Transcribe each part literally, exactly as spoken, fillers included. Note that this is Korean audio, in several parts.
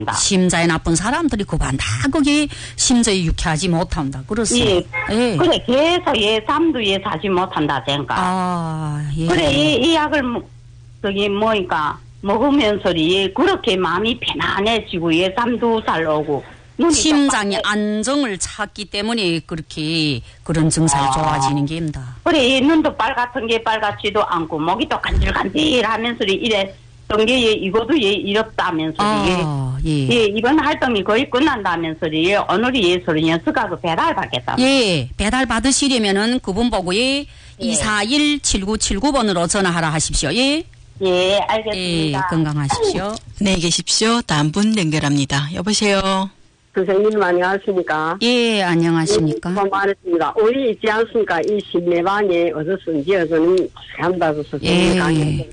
심장이 나쁜 사람들이 그반 다 거기 심장이 유쾌하지 못한다. 그렇습니다. 예. 예. 그래 계속 예 잠도 예 자지 못한다 생각. 아 예. 그래 이, 이 약을 저기 뭐니까 먹으면서 예 그렇게 마음이 편안해지고 예 잠도 잘 오고. 심장이 안정을 찾기 때문에 그렇게 그런 증상이 아. 좋아지는 게입니다. 그래 이 눈도 빨갛던 게 빨갛지도 않고 목이 또 간질간질하면서 이래. 게 이것도 예 이렇다면서 아, 예. 예 이번 활동이 거의 끝난다면서 예 오늘이 예 소리 연습하고 배달 받겠다. 예 배달 받으시려면은 그분 보고 예, 예. 이사일 칠구칠구 번으로 전화하라 하십시오. 예. 예 알겠습니다. 예 건강하십시오. 네 계십시오. 다음 분 연결합니다. 여보세요. 선생님 안녕하십니까? 예 안녕하십니까? 네, 말했습니다. 오이 있지 않습니까? 이 심내방에 어디선지 어디는 한다고 선생님 강의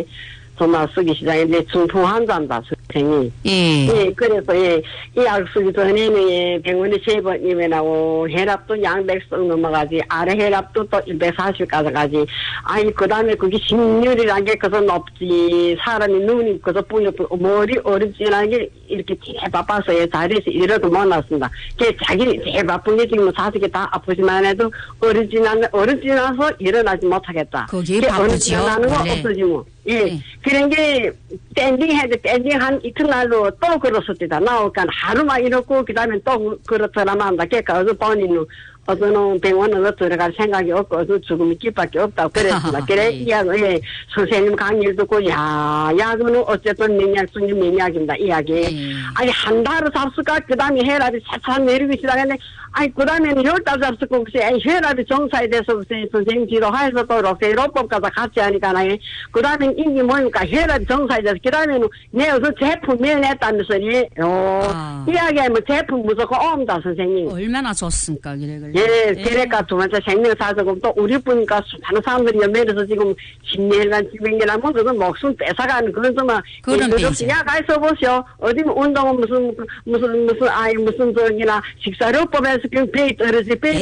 정말 쓰기 시작했는데 중풍 환자입니다, 선생님. 예. 예, 그래서 예, 이 약 쓰기 전에는 예, 병원에 세 번이면하고 혈압도 양백성 넘어가지, 아래 혈압도 또 백사십까지 가지. 아니, 그 다음에 그게 심률이라는 게 그저 높지, 사람이 눈이 그저 뿌옇고, 머리 어렵지라는 게 이렇게 제일 바빠서 예, 자리에서 일어도 못 났습니다. 그 자기 제일 바쁜 게 지금 자식이 다 아프지만 해도 어렵지 않, 어렵지 않아서 일어나지 못하겠다. 그게 바쁘죠. 어렵지 건 없어지 뭐. 예. 네. 그런 게, 밴딩 해도 밴딩 한 이튿날로 또 그렇습니다. 나오니까 하루만 이렇고, 그 다음에 또 그렇더라만, 나 걔가 어서 본인은, 어서는 병원으로 들어갈 생각이 없고, 어서 죽음이 길밖에 없다고 그랬습니다. 그래, 이 약은, 예, 선생님 강의를 듣고, 야, 약은 어쨌든 명약 중에 명약입니다, 이 약이. 네. 아니, 한 달을 잡수까, 그 다음에 혈압이 차차 내리기 시작했는데, 아니, 그 다음에는 열 달 잡수고, 아니, 혈압이 정상이 돼서, 선생님 지도하에서 또 이렇게 로법까지 같이 하니까, 그 다음에 이게 뭐니까, 혈압이 정상이 돼서, 그 다음에는 내 어서 제품 매냈다면서, 예, 어, 이 약이 뭐 제품 무조건 옵니다, 선생님. 얼마나 좋습니까, 그래, 그래. 예, 그러니까 두 번째 생명사적으로 또 우리 보니까 많은 사람들이 연매해서 지금 십년간 지병이라면 그건 목숨 뺏어가는 그런 정말 그런 병이죠. 야, 가서 보시오. 어디 운동은 무슨 무슨 무슨 아이 무슨 저기나 식사료법에서 그 병이 떨어지 병이니까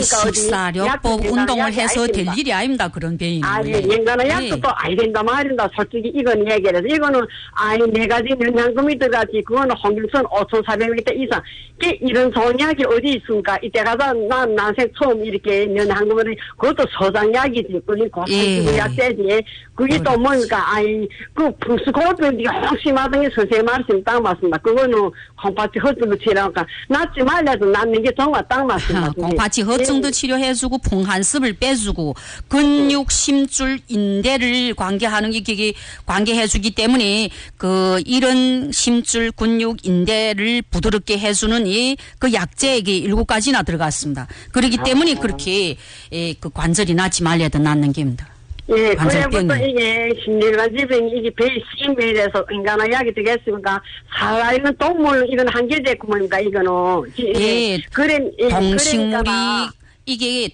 식사료법 운동을 해서 될 일이 아닙니다. 그런 병이. 아니, 인간의 약도 또 아이 된다 말인다. 솔직히 이건 얘기를 해서 이거는 아이 네 가지 영양금이 들어가지 그거는 홍길선 오천사백 미터 이상. 그 이런 좋은 약이 어디 있습니까? 이때 가서 난 난생 처음 이렇게 면한거는 그것도 소장약이지. 그게 고산지구 약제지. 그게 또 뭡니까? 아이, 그 풍수고병이 혹시 마땅히 선생님 말씀 딱 맞습니다. 그거는 콩팥이 허증도 치료하니까 낫지 말라도 낫는 게 정말 딱 맞습니다. 콩팥이 허증도 치료해주고 풍한습을 빼주고 근육, 심줄, 인대를 관계하는 게 그게 관계해주기 때문에 그 이런 심줄, 근육, 인대를 부드럽게 해주는 이 그 약제에게 일곱 가지나 들어갔습니다. 그렇기 때문에 그렇게 예, 그 관절이 낫지 말려도 낫는 겁니다. 예, 그래부터 이게 심리관 질병이 이게 배에 심해에 대해서 인간의 약이 되겠습니까? 살아있는 동물 이건 한계제고 뭡니까 이거는. 예, 그래, 예, 동식물이 그러니까 이게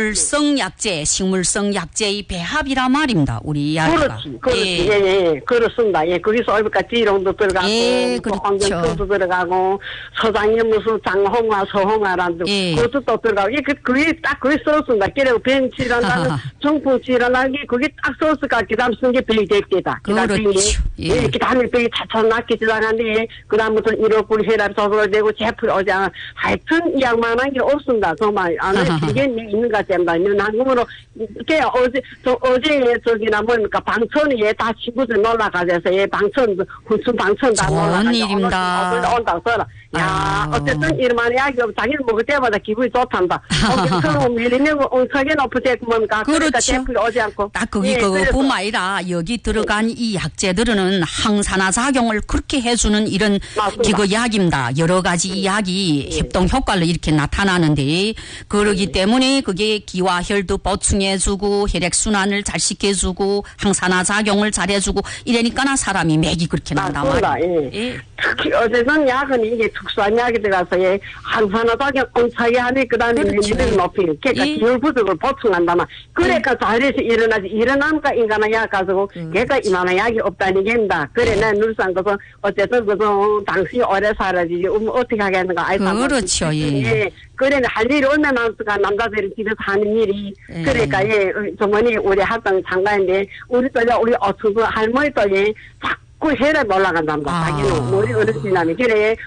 동물성 약제, 식물성 약제의 배합이란 말입니다. 우리 이야기가. 그렇지, 그렇지. 예, 예, 예. 그렇습니다. 예, 거기서 얼마까 지롱도 들어가고, 예, 그렇죠. 황전초도 들어가고, 서장에 무슨 장홍화, 서홍화란도 예. 그것도 또 들어가고, 예, 그, 그게 딱 그게 썼습니다. 그리고 병치료라는 중풍치료라는 게 그게 딱 썼을까, 그 다음 쓴 게 병이 됐겠다. 그렇죠. 예, 예 그 다음에 병이 차차 낫게 지나가는데, 그 다음부터 일억불 혈압 조절되고, 제풀 어제, 하여튼 이 양만한 게 없습니다. 정말. 안 이게 있는 것 같습니다. 한국으로, 그, 어제, 저, 어제, 저기나 뭡니까, 방천이 예, 다 친구들 놀러가서, 예, 방천, 훈춘 방천 다 놀러가서. 좋은 일입니다. 오늘 온다고 써라. 야, 아유. 어쨌든 이런 이야기 없고, 자기는 먹을 때마다 기분이 좋단다. 어, 그럼 밀리면 온석에 높으세고 뭡니까? 그렇죠. 오지 않고. 딱 거기 예, 그뿐만 아니라 여기 들어간 이 약재들은 항산화 작용을 그렇게 해주는 이런 기그 약입니다. 여러 가지 이 약이 협동 효과를 이렇게 나타나는데 그러기 때문에 그게 기와 혈도 보충해주고 혈액순환을 잘 시켜주고 항산화 작용을 잘해주고 이러니까 사람이 맥이 그렇게 난단 말이에요. 예. 특히 어제는 약은 이게 특수한 약이 들어가서 예, 항산화 작용 온차게 하니 그 다음에 면역력을 높이는 그러니까 예. 기혈 부족을 보충한다만 그러니까 자리에서 일어나지 일어나니까 인간의 약 가지고 음. 걔가 이만한 약이 없다는 게입니다. 그래 난 늘상 그래서 어쨌든 그래서 당신이 오래 살아지지 음, 어떻게 하겠는가 아이 그렇죠. 예. 예. 그래 할 일이 얼마나 많을까 남자들이 집에서 하는 일이 예. 그러니까 예 저번에 우리 학당 장관인데 우리 또 우리 어투 할머니 또 예. 그 혈압 올라간답니다. 아. 자기는 머리 어르신이라면 그래